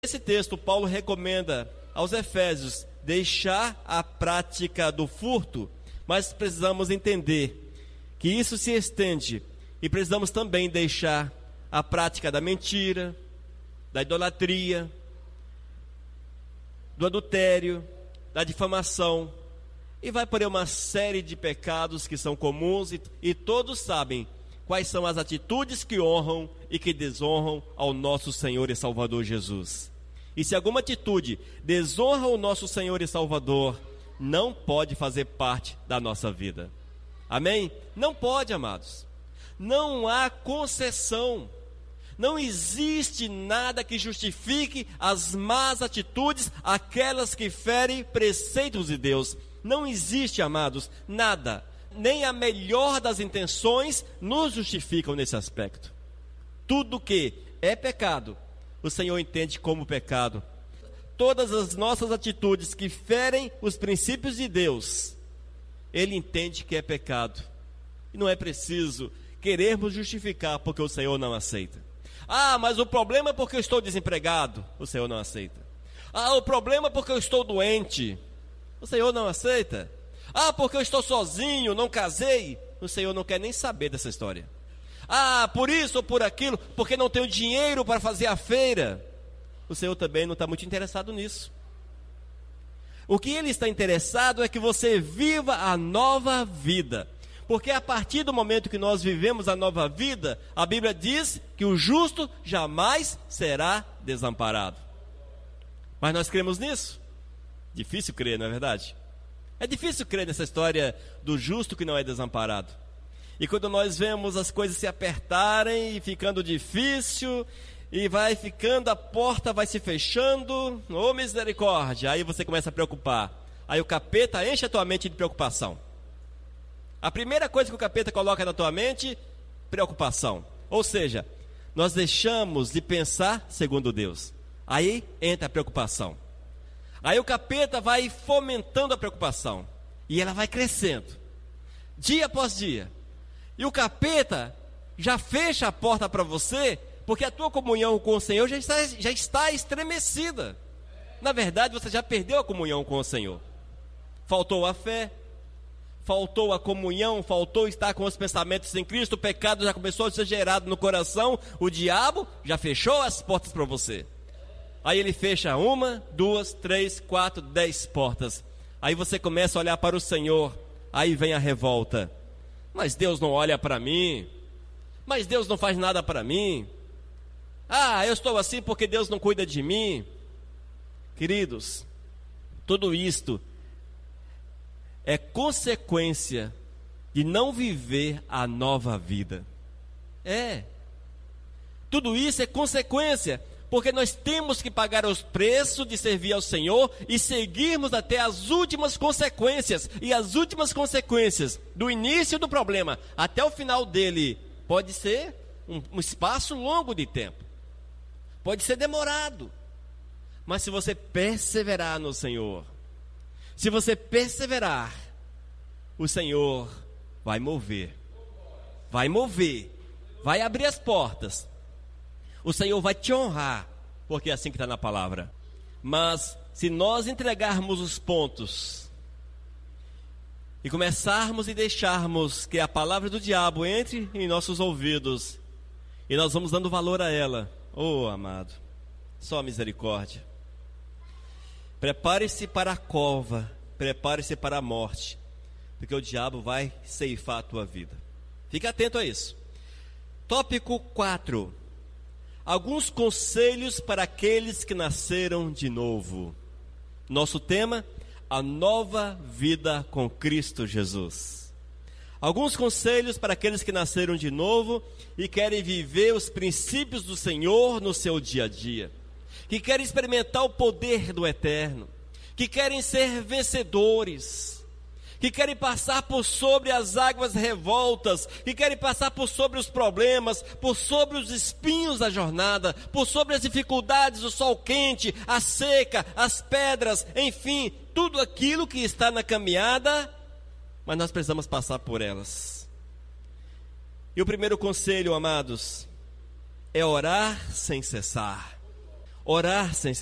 Esse texto, Paulo recomenda aos Efésios deixar a prática do furto, mas precisamos entender que isso se estende e precisamos também deixar a prática da mentira, da idolatria, do adultério, da difamação, e vai por aí uma série de pecados que são comuns e todos sabem quais são as atitudes que honram e que desonram ao nosso Senhor e Salvador Jesus. E se alguma atitude desonra o nosso Senhor e Salvador, não pode fazer parte da nossa vida. Amém? Não pode, amados. Não há concessão. Não existe nada que justifique as más atitudes, aquelas que ferem preceitos de Deus. Não existe, amados, nada. Nem a melhor das intenções nos justificam nesse aspecto. Tudo que é pecado, o Senhor entende como pecado. Todas as nossas atitudes que ferem os princípios de Deus, Ele entende que é pecado. E não é preciso querermos justificar porque o Senhor não aceita. Ah, mas o problema é porque eu estou desempregado. O Senhor não aceita. Ah, o problema é porque eu estou doente. O Senhor não aceita. Ah, porque eu estou sozinho, não casei. O Senhor não quer nem saber dessa história. Ah, por isso ou por aquilo, porque não tenho dinheiro para fazer a feira. O Senhor também não está muito interessado nisso. O que Ele está interessado é que você viva a nova vida. Porque a partir do momento que nós vivemos a nova vida, a Bíblia diz que o justo jamais será desamparado. Mas nós cremos nisso? Difícil crer, não é verdade? É difícil crer nessa história do justo que não é desamparado. E quando nós vemos as coisas se apertarem e ficando difícil, e vai ficando, a porta vai se fechando, ô misericórdia, aí você começa a preocupar. Aí o capeta enche a tua mente de preocupação. A primeira coisa que o capeta coloca na tua mente, preocupação. Ou seja, nós deixamos de pensar segundo Deus. Aí entra a preocupação. Aí o capeta vai fomentando a preocupação. E ela vai crescendo, dia após dia. E o capeta já fecha a porta para você, porque a tua comunhão com o Senhor já está estremecida. Na verdade, você já perdeu a comunhão com o Senhor. Faltou a fé, faltou a comunhão, faltou estar com os pensamentos em Cristo, o pecado já começou a ser gerado no coração, o diabo já fechou as portas para você. Aí ele fecha 1, 2, 3, 4, 10 portas. Aí você começa a olhar para o Senhor, aí vem a revolta. Mas Deus não olha para mim, mas Deus não faz nada para mim. Ah, eu estou assim porque Deus não cuida de mim. Queridos, tudo isto é consequência de não viver a nova vida. Tudo isso é consequência, porque nós temos que pagar os preços de servir ao Senhor e seguirmos até as últimas consequências. E as últimas consequências, do início do problema até o final dele, pode ser um espaço longo de tempo. Pode ser demorado. Mas se você perseverar no Senhor, se você perseverar, o Senhor vai mover, vai abrir as portas. O Senhor vai te honrar, porque é assim que está na palavra. Mas se nós entregarmos os pontos e começarmos e deixarmos que a palavra do diabo entre em nossos ouvidos, e nós vamos dando valor a ela, oh amado, só misericórdia. Prepare-se para a cova, prepare-se para a morte, porque o diabo vai ceifar a tua vida. Fique atento a isso. Tópico 4. Alguns conselhos para aqueles que nasceram de novo. Nosso tema, a nova vida com Cristo Jesus. Alguns conselhos para aqueles que nasceram de novo e querem viver os princípios do Senhor no seu dia a dia, que querem experimentar o poder do eterno, que querem ser vencedores, que querem passar por sobre as águas revoltas, que querem passar por sobre os problemas, por sobre os espinhos da jornada, por sobre as dificuldades, o sol quente, a seca, as pedras, enfim, tudo aquilo que está na caminhada, mas nós precisamos passar por elas. E o primeiro conselho, amados, é orar sem cessar. Orar sem